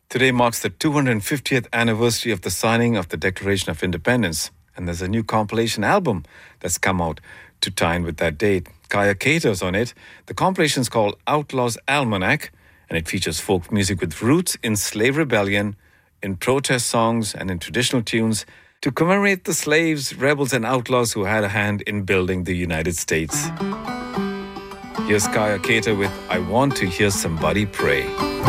Today marks the 250th anniversary of the signing of the Declaration of Independence, and there's a new compilation album that's come out to tie in with that date. Kaya Cater's on it. The compilation is called Outlaws Almanac, and it features folk music with roots in slave rebellion, in protest songs, and in traditional tunes to commemorate the slaves, rebels, and outlaws who had a hand in building the United States. Here's Kaya Cater with I Want to Hear Somebody Pray.